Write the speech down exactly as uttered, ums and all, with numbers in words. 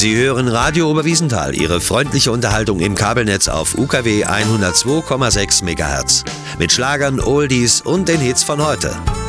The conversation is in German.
Sie hören Radio Oberwiesenthal, Ihre freundliche Unterhaltung im Kabelnetz auf U K W hundertzwei Komma sechs Megahertz. Mit Schlagern, Oldies und den Hits von heute.